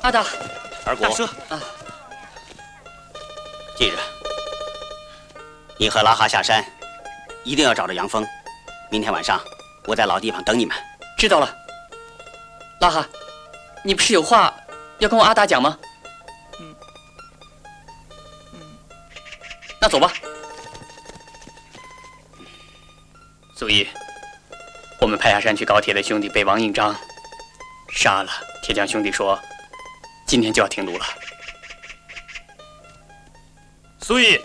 阿达， 二姑， 大叔啊， 记着，你和拉哈下山，一定要找到杨峰。明天晚上我在老地方等你们。 知道了。拉哈，你不是有话要跟我阿达讲吗？那走吧。苏毅，我们派下山去高铁的兄弟被王应章杀了。铁匠兄弟说，今天就要停路了。 苏毅，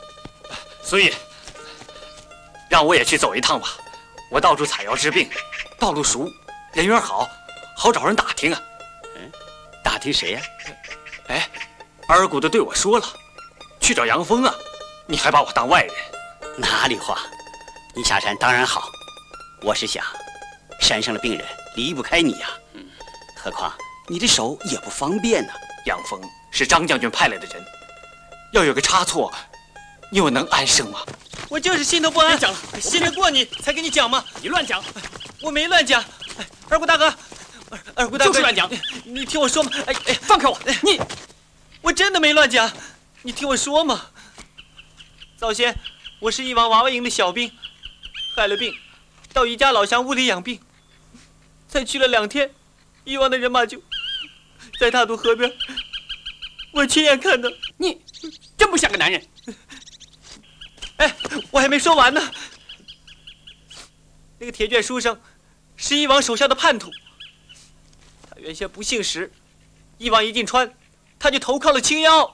让我也去走一趟吧。我到处采药治病，道路熟，人缘好，好找人打听啊。 打听谁呀？ 哎，二姑的对我说了，去找杨峰啊。你还把我当外人？ 哪里话，你下山当然好。我是想，山上的病人离不开你呀。何况你的手也不方便呢。 杨峰是张将军派来的人，要有个差错，你我能安生吗？ 我就是心头不安。别讲了，信得过你才跟你讲嘛。你乱讲，我没乱讲。二姑大哥，二姑大哥就是乱讲。你听我说嘛。哎，放开我！我真的没乱讲。你听我说嘛。早先我是一王娃娃营的小兵，害了病，到一家老乡屋里养病。才去了2天，一王的人马就在大渡河边，我亲眼看到。你真不像个男人。哎，我还没说完呢。那个铁卷书生是一王手下的叛徒，他原先不姓石，一王一进川，他就投靠了青妖。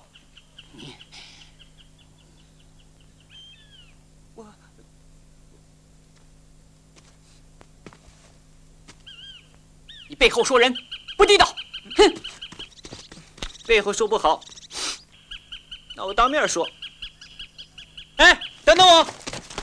你背后说人，不地道！哼，背后说不好，那我当面说。哎，等等我！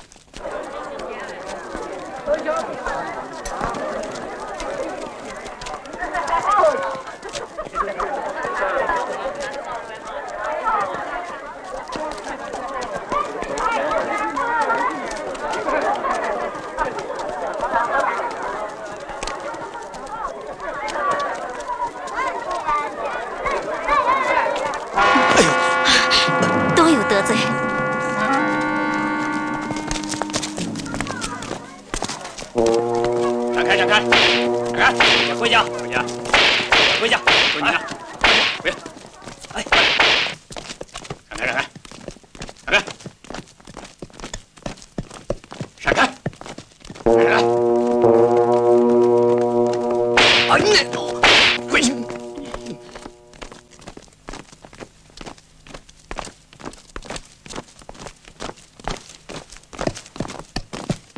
都有得罪。 闪开！回家！回家！说你呢？回家！哎，闪开！哎你！